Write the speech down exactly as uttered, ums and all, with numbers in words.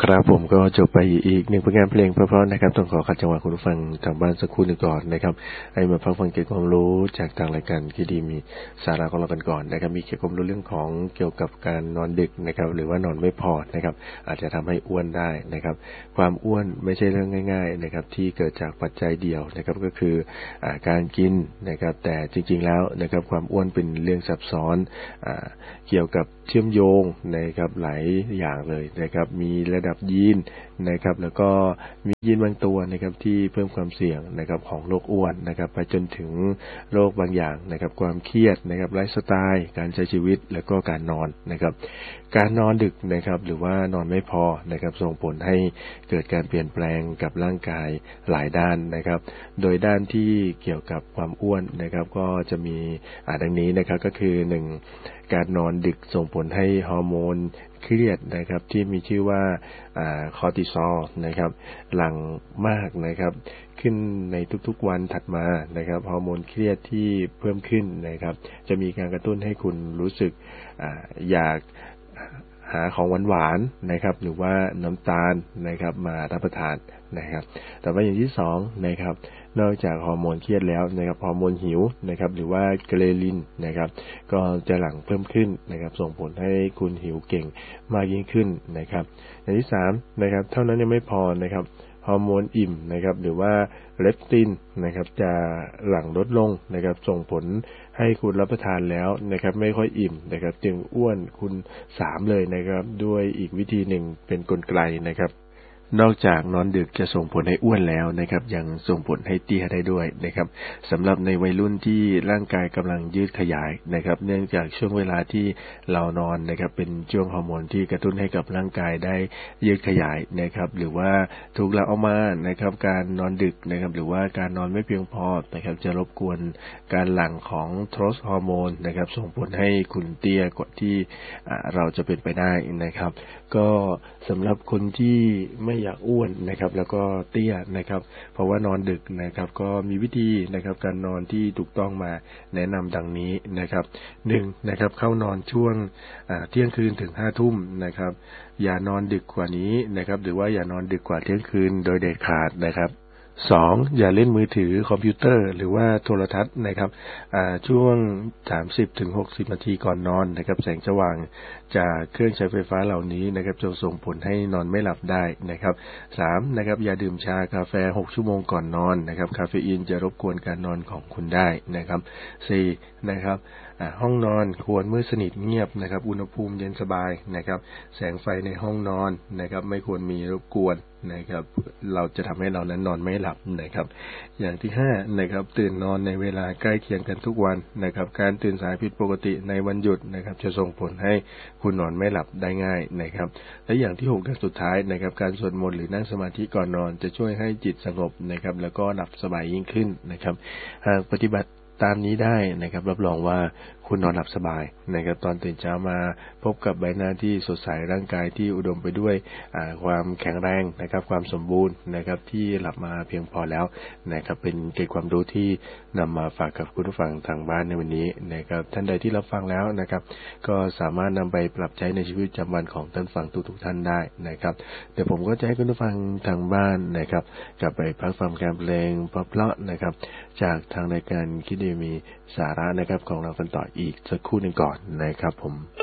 ครับผมก็จบไปอีกหนึ่งผลงานเพลงเพราะๆนะครับต้องขอขัดจังหวะคุณผู้ฟังทางบ้านสักครู่หนึ่งก่อนนะครับให้มาฟังฟังเกี่ยวกับความรู้จากทางรายการที่ดีมีสาระของเรากันก่อนนะครับมีเกี่ยวกับรู้เรื่องของเกี่ยวกับการนอนดึกนะครับหรือว่านอนไม่พอนะครับอาจจะทำให้อ้วนได้นะครับความอ้วนไม่ใช่เรื่องง่ายๆนะครับที่เกิดจากปัจจัยเดียวนะครับก็คือการกินนะครับแต่จริงๆแล้วนะครับความอ้วนเป็นเรื่องซับซ้อนเกี่ยวกับเชื่อมโยงนะครับหลายอย่างเลยนะครับมีระดับยีนนะครับแล้วก็มียีนบางตัวนะครับที่เพิ่มความเสี่ยงนะครับของโรคอ้วนนะครับไปจนถึงโรคบางอย่างนะครับความเครียดนะครับไลฟ์สไตล์การใช้ชีวิตแล้วก็การนอนนะครับการนอนดึกนะครับหรือว่านอนไม่พอนะครับส่งผลให้เกิดการเปลี่ยนแปลงกับร่างกายหลายด้านนะครับโดยด้านที่เกี่ยวกับความอ้วนนะครับก็จะมีอ่าดังนี้นะครับก็คือหนึ่งการนอนดึกส่งผลให้ฮอร์โมนเครียดนะครับที่มีชื่อว่าคอร์ติซอลนะครับหลั่งมากนะครับขึ้นในทุกๆวันถัดมานะครับฮอร์โมนเครียดที่เพิ่มขึ้นนะครับจะมีการกระตุ้นให้คุณรู้สึกอ่าอยากหาของหวานๆนะครับหรือว่าน้ำตาลนะครับมารับประทานนะครับแต่ว่าอย่างที่สองนะครับนอกจากฮอร์โมนเครียดแล้วนะครับฮอร์โมนหิวนะครับหรือว่าเกเรลินนะครับก็จะหลั่งเพิ่มขึ้นนะครับส่งผลให้คุณหิวเก่งมากยิ่งขึ้นนะครับอย่างที่สามนะครับเท่านั้นยังไม่พอนะครับฮอร์โมนอิ่มนะครับหรือว่าเลปตินนะครับจะหลั่งลดลงนะครับส่งผลให้คุณรับประทานแล้วนะครับไม่ค่อยอิ่มนะครับจึงอ้วนคุณสามเลยนะครับด้วยอีกวิธีหนึ่งเป็นกลไกนะครับนอกจากนอนดึกจะส่งผลให้อ้วนแล้วนะครับยังส่งผลให้เตี้ยได้ด้วยนะครับสำหรับในวัยรุ่นที่ร่างกายกำลังยืดขยายนะครับเนื่องจากช่วงเวลาที่เรานอนนะครับเป็นช่วงฮอร์โมนที่กระตุ้นให้กับร่างกายได้ยืดขยายนะครับหรือว่าถูกหลั่งออกมานะครับการนอนดึกนะครับหรือว่าการนอนไม่เพียงพอนะครับจะรบกวนการหลั่งของโทรสฮอร์โมนนะครับส่งผลให้คุณเตี้ยกว่าที่เราจะเป็นไปได้นะครับก็สำหรับคนที่ไม่อยากอ้วนนะครับแล้วก็เตี้ยนะครับเพราะว่านอนดึกนะครับก็มีวิธีนะครับการนอนที่ถูกต้องมาแนะนำดังนี้นะครับหนึ่งนะครับเข้านอนช่วงเที่ยงคืนถึงห้าทุ่มนะครับอย่านอนดึกกว่านี้นะครับหรือว่าอย่านอนดึกกว่าเที่ยงคืนโดยเด็ดขาดนะครับสองอย่าเล่นมือถือคอมพิวเตอร์หรือว่าโทรทัศน์นะครับช่วง สามสิบถึงหกสิบ นาทีก่อนนอนนะครับแสงสว่างจากเครื่องใช้ไฟฟ้าเหล่านี้นะครับจะส่งผลให้นอนไม่หลับได้นะครับสามนะครับอย่าดื่มชากาแฟหกชั่วโมงก่อนนอนนะครับคาเฟอีนจะรบกวนการนอนของคุณได้นะครับสี่นะครับห้องนอนควรมืดสนิทเงียบนะครับอุณหภูมิเย็นสบายนะครับแสงไฟในห้องนอนนะครับไม่ควรมีรบกวนนะครับเราจะทำให้เรานั้นนอนไม่หลับนะครับอย่างที่ห้านะครับตื่นนอนในเวลาใกล้เคียงกันทุกวันนะครับการตื่นสายผิดปกติในวันหยุดนะครับจะส่งผลให้คุณนอนไม่หลับได้ง่ายนะครับและอย่างที่หกและสุดท้ายนะครับการสวดมนต์หรือนั่งสมาธิก่อนนอนจะช่วยให้จิตสงบนะครับแล้วก็หลับสบายยิ่งขึ้นนะครับหากปฏิบัติตามนี้ได้นะครับรับรองว่าคุณนอนหลับสบายนะครับตอนตื่นเช้ามาพบกับใบหน้าที่สดใสร่างกายที่อุดมไปด้วยความแข็งแรงนะครับความสมบูรณ์นะครับที่หลับมาเพียงพอแล้วนะครับเป็นเกร็ดความรู้ที่นำมาฝากกับคุณผู้ฟังทางบ้านในวันนี้นะครับท่านใดที่รับฟังแล้วนะครับก็สามารถนำไปปรับใช้ในชีวิตประจำวันของท่านฟังทุกๆท่านได้นะครับเดี๋ยวผมก็จะให้คุณผู้ฟังทางบ้านนะครับกลับไปพักฟังการเพลงเพราะๆนะครับจากทางรายการคิดดีมีสาระนะครับของเรากันต่ออีกสักครู่หนึ่งก่อนนะครับผม